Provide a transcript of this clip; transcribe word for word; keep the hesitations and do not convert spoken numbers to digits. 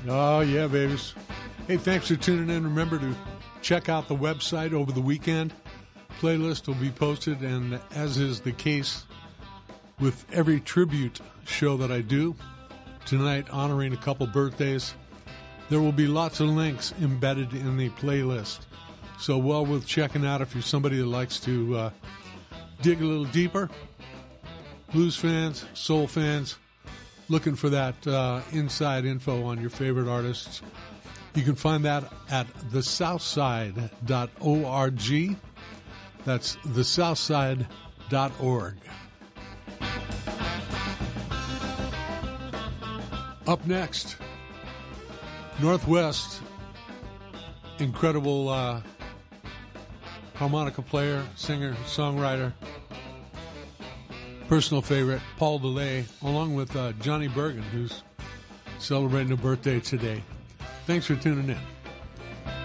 Oh, yeah, babies. Hey, thanks for tuning in. Remember to check out the website over the weekend. Playlist will be posted, and as is the case with every tribute show that I do, tonight honoring a couple birthdays, there will be lots of links embedded in the playlist. So well worth checking out if you're somebody that likes to uh, dig a little deeper. Blues fans, soul fans, looking for that uh, inside info on your favorite artists. You can find that at the southside dot org. That's the southside dot org. Up next, Northwest, incredible uh, harmonica player, singer, songwriter, personal favorite, Paul DeLay, along with uh, Johnny Bergen, who's celebrating a birthday today. Thanks for tuning in.